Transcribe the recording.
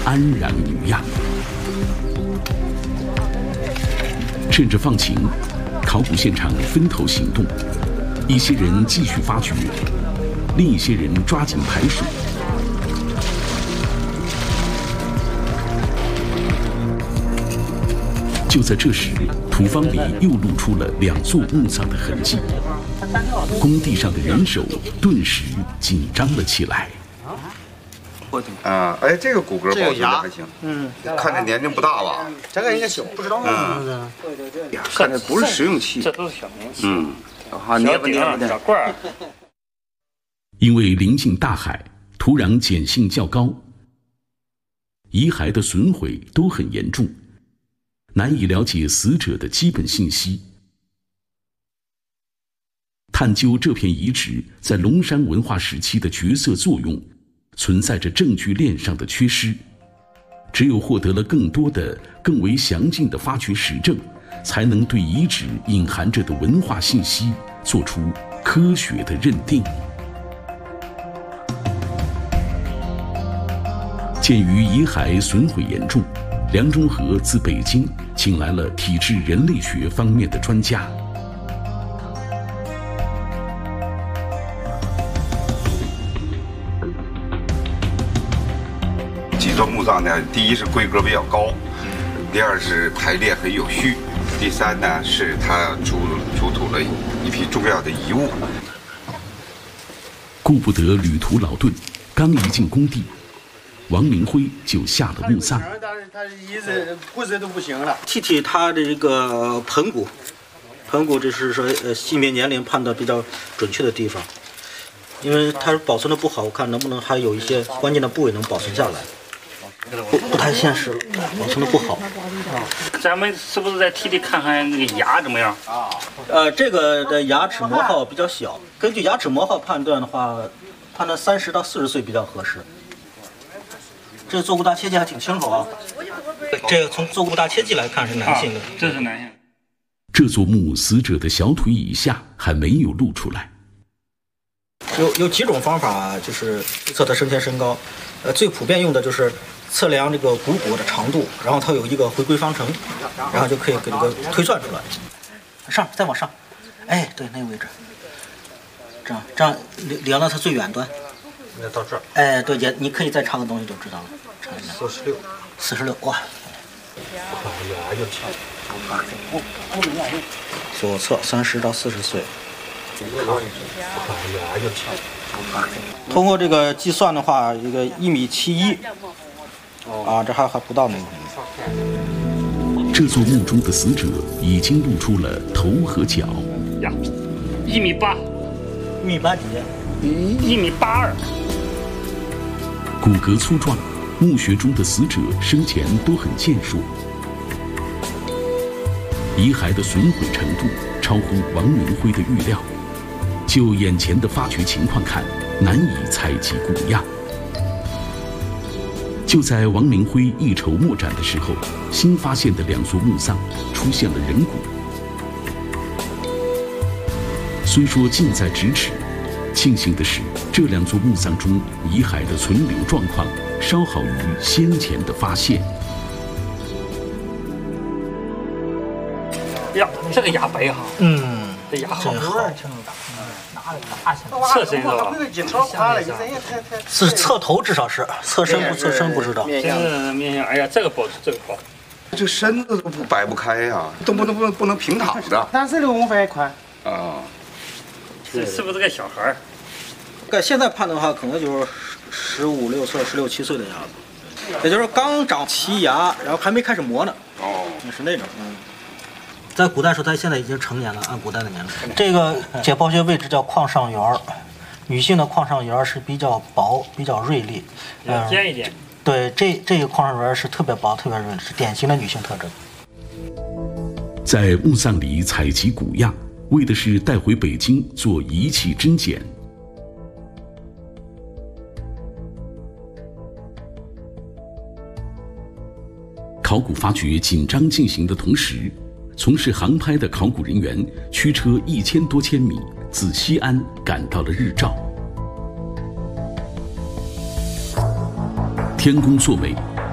安然无恙。趁着放晴，考古现场分头行动，一些人继续发掘，另一些人抓紧排水。就在这时，土方里又露出了2座墓葬的痕迹，工地上的人手顿时紧张了起来。 啊，哎，这个骨骼保存的还行，看着年龄不大吧？ 这个应该小，不知道啊。 看着不是食用器， 这都是小容器。 好捏吧捏吧的。 小罐儿。 因为临近大海，土壤碱性较高，遗骸的损毁都很严重，难以了解死者的基本信息。探究这片遗址在龙山文化时期的角色作用，存在着证据链上的缺失。只有获得了更多的、更为详尽的发掘实证，才能对遗址隐含着的文化信息做出科学的认定。鉴于遗骸损毁严重，梁中和自北京请来了体质人类学方面的专家。 几座墓葬呢，第一是规格比较高，第二是排列很有序，第三呢是它出土了一批重要的遗物。 顾不得旅途劳顿，刚一进工地，王明辉就下了墓葬。 他一直骨质都不行了。 TT 它的这个盆骨，这是说性别年龄判断比较准确的地方，因为它保存的不好，我看能不能还有一些关键的部位能保存下来。不太现实，保存的不好。 咱们是不是在TT看看那个牙怎么样？ 这个的牙齿磨耗比较小，根据牙齿磨耗判断的话，判断30到40岁比较合适。这个坐骨大切记还挺清楚啊。这个从坐骨大切记来看是男性的， 这是男性。 这座墓死者的小腿以下还没有露出来。 有几种方法，就是测它生前身高。最普遍用的就是测量这个股骨的长度，然后它有一个回归方程，然后就可以给这个推算出来。再往上，哎，对，那个位置，这样量到它最远端。 那到这儿。 哎，对，你可以再插个东西就知道了。46，哇！左侧30到40岁。通过这个计算的话，一个1.71米，这还不到那个。 这座墓中的死者已经露出了头和脚。 呀，1.8米 ，1.8几 ？1.82米。 骨骼粗壮，墓穴中的死者生前都很健硕。遗骸的损毁程度超乎王明辉的预料。就眼前的发掘情况看，难以采集骨样。就在王明辉一筹莫展的时候，新发现的2座墓葬出现了人骨。虽说近在咫尺，庆幸的是，这2座墓葬中遗骸的存留状况稍好于先前的发现。 呀，这个牙白哈，这牙好。侧身是吧？ 是侧头，至少是侧身不知道。 面向，哎呀，这个保持这个好。 这身子都摆不开呀，都不能平躺着。 36公分宽。 是不是个小孩儿？ 现在判的话，可能就是15、6岁、16、17岁的样子，也就是刚长齐牙，然后还没开始磨呢。是那种。在古代时候，他现在已经成年了，按古代的年龄。这个解剖学位置叫眶上缘，女性的眶上缘是比较薄、比较锐利， 尖一点。 对，这个眶上缘是特别薄、特别锐利，是典型的女性特征。 在墓葬里采集骨样，为的是带回北京做仪器甄检。考古发掘紧张进行的同时，从事航拍的考古人员驱车1000多千米，自西安赶到了日照。天公作美，